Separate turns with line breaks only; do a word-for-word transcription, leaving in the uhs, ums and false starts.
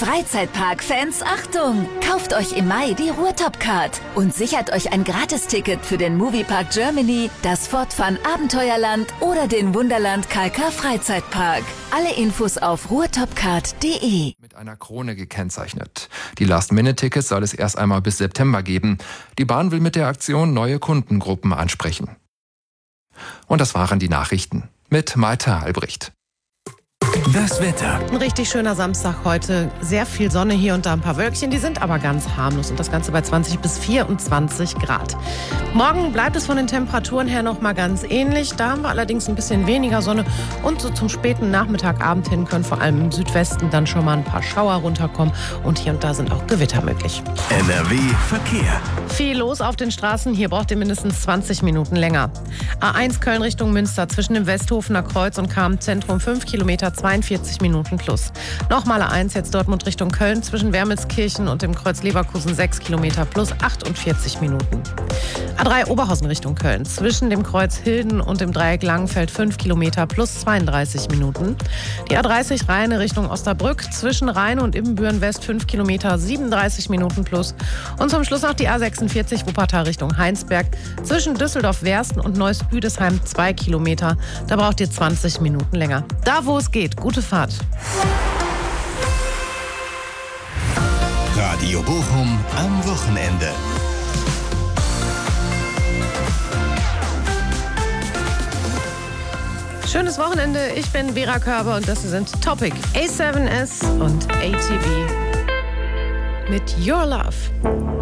Freizeitpark-Fans, Achtung! Kauft euch im Mai die Ruhrtop-Card und sichert euch ein Gratisticket für den Moviepark Germany, das Fortfun Abenteuerland oder den Wunderland Kalkar Freizeitpark. Alle Infos auf ruhrtopcard punkt de.
Mit einer Krone gekennzeichnet. Die Last-Minute-Tickets soll es erst einmal bis September geben. Die Bahn will mit der Aktion neue Kundengruppen ansprechen. Und das waren die Nachrichten mit Malte Albrecht.
Das Wetter.
Ein richtig schöner Samstag heute. Sehr viel Sonne hier und da, ein paar Wölkchen. Die sind aber ganz harmlos und das Ganze bei zwanzig bis vierundzwanzig Grad. Morgen bleibt es von den Temperaturen her noch mal ganz ähnlich. Da haben wir allerdings ein bisschen weniger Sonne. Und so zum späten Nachmittag, Abend hin können vor allem im Südwesten dann schon mal ein paar Schauer runterkommen. Und hier und da sind auch Gewitter möglich.
N R W Verkehr.
Viel los auf den Straßen. Hier braucht ihr mindestens zwanzig Minuten länger. A eins Köln Richtung Münster zwischen dem Westhofener Kreuz und Cham-Zentrum fünf Kilometer, zweiundvierzig Minuten plus. Nochmal A eins jetzt Dortmund Richtung Köln zwischen Wermelskirchen und dem Kreuz Leverkusen sechs Kilometer plus achtundvierzig Minuten. A drei Oberhausen Richtung Köln zwischen dem Kreuz Hilden und dem Dreieck Langenfeld fünf Kilometer plus zweiunddreißig Minuten. Die A dreißig Rheine Richtung Osnabrück zwischen Rheine und Ibbenbüren West fünf Kilometer siebenunddreißig Minuten plus. Und zum Schluss noch die A sechsundvierzig Wuppertal Richtung Heinsberg zwischen Düsseldorf-Wersten und Neuss-Üdesheim zwei Kilometer. Da braucht ihr zwanzig Minuten länger. Da wo es geht, gute Fahrt.
Radio Bochum am Wochenende.
Schönes Wochenende, ich bin Vera Körber und das sind Topic, A seven S und A T B mit Your Love.